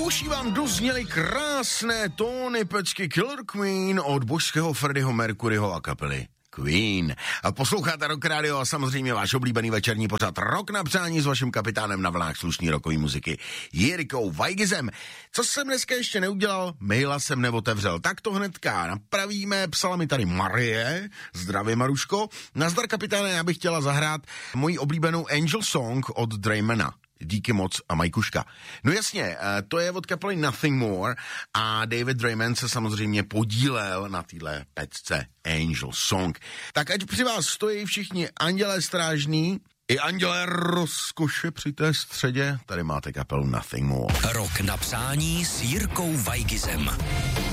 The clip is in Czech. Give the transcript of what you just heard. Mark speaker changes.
Speaker 1: uší vám dozněly krásné tóny pecky Killer Queen od božského Freddieho Mercuryho a kapely Queen. A posloucháte Rock Radio a samozřejmě váš oblíbený večerní pořad Rock na přání s vaším kapitánem na vlnách slušný rockový muziky Jirkou Weigizem. Co jsem dneska ještě neudělal, maila jsem neotevřel. Tak to hnedka napravíme. Psala mi tady Marie. Zdravím, Maruško. Nazdar, kapitáne, já bych chtěla zahrát moji oblíbenou Angel Song od Draymana. Díky moc a Majkuška. No jasně, to je od kapely Nothing More a David Drayman se samozřejmě podílel na téhle pecce Angel Song. Tak ať při vás stojí všichni andělé strážní i andělé rozkoše při té středě, tady máte kapelu Nothing More.
Speaker 2: Rock na přání s Jirkou Weigizem.